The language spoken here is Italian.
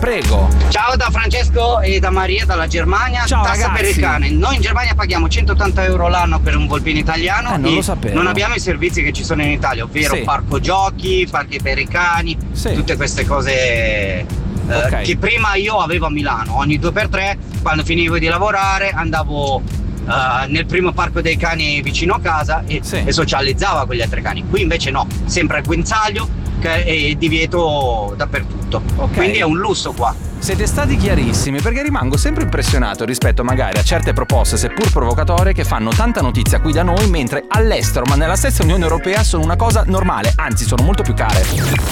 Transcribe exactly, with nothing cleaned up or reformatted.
prego. Ciao da Francesco e da Maria dalla Germania. Ciao, Tassa ragazzi. per il cane. Noi in Germania paghiamo centottanta euro l'anno per un volpino italiano Eh, non e lo sapevo. non abbiamo i servizi che ci sono in Italia, ovvero Sì. parco giochi, parchi per i cani, Sì. tutte queste cose eh, Ok. che prima io avevo a Milano. Ogni due per tre, quando finivo di lavorare, andavo eh, nel primo parco dei cani vicino a casa e, Sì. e socializzavo con gli altri cani. Qui invece no, sempre al guinzaglio che è divieto dappertutto. Ok. Quindi è un lusso qua. Siete stati chiarissimi, perché rimango sempre impressionato rispetto magari a certe proposte, seppur provocatorie, che fanno tanta notizia qui da noi, mentre all'estero, ma nella stessa Unione Europea, sono una cosa normale, anzi sono molto più care.